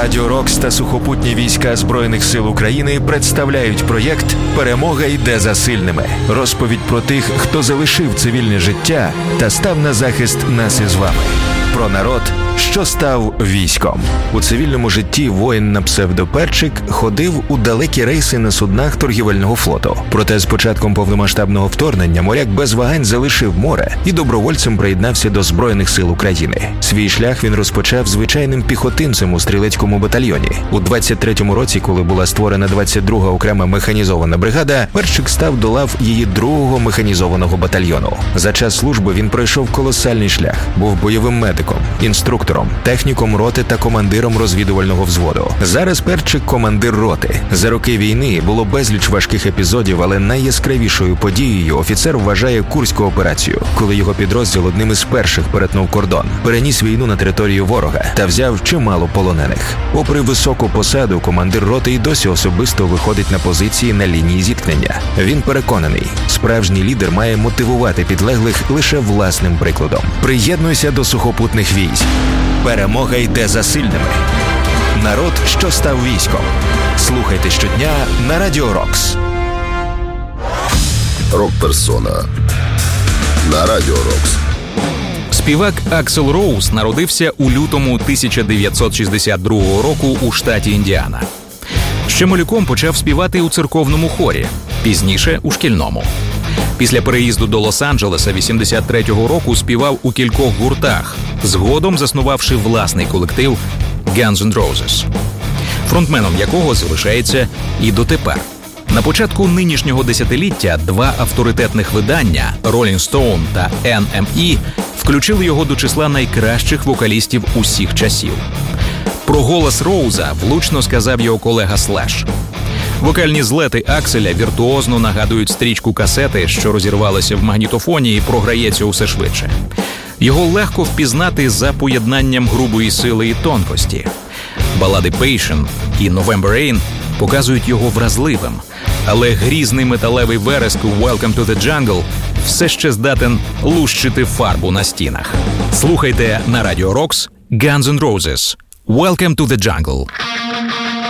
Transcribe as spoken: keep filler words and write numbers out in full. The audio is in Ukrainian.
Радіо Рокс та сухопутні війська Збройних сил України представляють проєкт «Перемога йде за сильними». Розповідь про тих, хто залишив цивільне життя та став на захист нас із вами. Про народ, що став військом. У цивільному житті воїн на псевдо Перчик ходив у далекі рейси на суднах торгівельного флоту. Проте з початком повномасштабного вторгнення моряк без вагань залишив море і добровольцем приєднався до Збройних сил України. Свій шлях він розпочав звичайним піхотинцем у стрілецькому батальйоні. У двадцять третьому році, коли була створена двадцять друга окрема механізована бригада, Перчик став до лав її другого механізованого батальйону. За час служби він пройшов колосальний шлях. Був бойовим медиком, інструктором, техніком роти та командиром розвідувального взводу. Зараз Перчик – командир роти. За роки війни було безліч важких епізодів, але найяскравішою подією офіцер вважає Курську операцію, коли його підрозділ одним із перших перетнув кордон, переніс війну на територію ворога та взяв чимало полонених. Попри високу посаду, командир роти і досі особисто виходить на позиції на лінії зіткнення. Він переконаний, справжній лідер має мотивувати підлеглих лише власним прикладом. Приєднуйся до сухопутних військ. Перемога йде за сильними. Народ, що став військом. Слухайте щодня на Радіо Рокс. Рок-персона на Радіо Рокс. Співак Аксел Роуз народився у лютому тисяча дев'ятсот шістдесят другого року у штаті Індіана. Ще малюком почав співати у церковному хорі, пізніше у шкільному. Після переїзду до Лос-Анджелеса вісімдесят третього року співав у кількох гуртах, згодом заснувавши власний колектив Guns N' Roses, фронтменом якого залишається і дотепер. На початку нинішнього десятиліття два авторитетних видання Rolling Stone та ен ем і включили його до числа найкращих вокалістів усіх часів. Про голос Роуза влучно сказав його колега Слеш. Вокальні злети Акселя віртуозно нагадують стрічку касети, що розірвалася в магнітофоні і програється усе швидше. Його легко впізнати за поєднанням грубої сили і тонкості. Балади Patient і November Rain показують його вразливим, але грізний металевий вереск Welcome to the Jungle все ще здатен лущити фарбу на стінах. Слухайте на Радіо Рокс Guns N' Roses. Welcome to the Jungle.